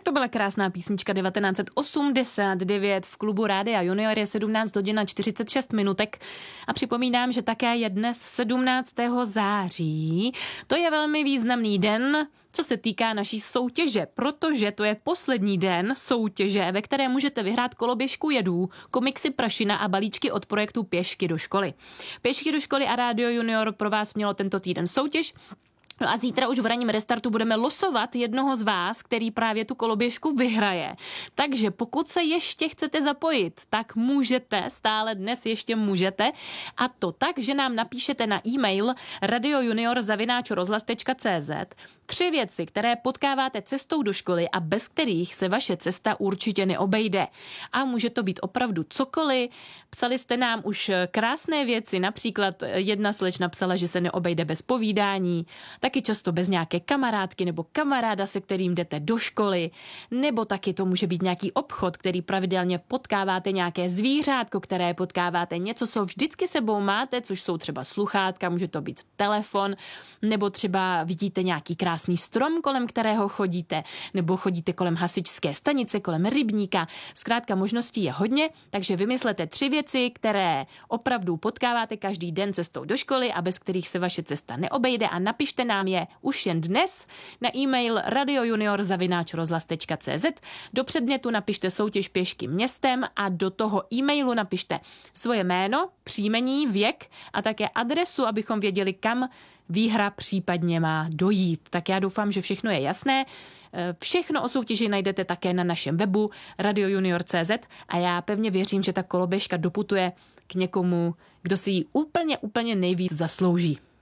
To byla krásná písnička 1989 v klubu Rádia Junior, je 17 hodin a 46 minutek a připomínám, že také je dnes 17. září. To je velmi významný den, co se týká naší soutěže, protože to je poslední den soutěže, ve které můžete vyhrát koloběžku jedů, komiksy Prašina a balíčky od projektu Pěšky do školy. Pěšky do školy a Rádio Junior pro vás mělo tento týden soutěž. No a zítra už v ranním restartu budeme losovat jednoho z vás, který právě tu koloběžku vyhraje. Takže pokud se ještě chcete zapojit, tak můžete, stále dnes ještě můžete. A to tak, že nám napíšete na e-mail radiojunior@rozhlas.cz 3 věci, které potkáváte cestou do školy a bez kterých se vaše cesta určitě neobejde. A může to být opravdu cokoliv. Psali jste nám už krásné věci, například jedna slečna psala, že se neobejde bez povídání, taky často bez nějaké kamarádky nebo kamaráda, se kterým jdete do školy, nebo taky to může být nějaký obchod, který pravidelně potkáváte, nějaké zvířátko, které potkáváte, něco, co vždycky sebou máte, což jsou třeba sluchátka, může to být telefon, nebo třeba vidíte nějaký krásný strom, kolem kterého chodíte, nebo chodíte kolem hasičské stanice, kolem rybníka. Zkrátka možností je hodně, takže vymyslete 3 věci, které opravdu potkáváte každý den cestou do školy a bez kterých se vaše cesta neobejde a napište nám je už jen dnes na e-mail radiojunior@rozhlas.cz. Do předmětu napište soutěž Pěšky městem a do toho e-mailu napište svoje jméno, příjmení, věk a také adresu, abychom věděli, kam výhra případně má dojít. Tak já doufám, že všechno je jasné. Všechno o soutěži najdete také na našem webu radiojunior.cz a já pevně věřím, že ta koloběžka doputuje k někomu, kdo si ji úplně nejvíc zaslouží.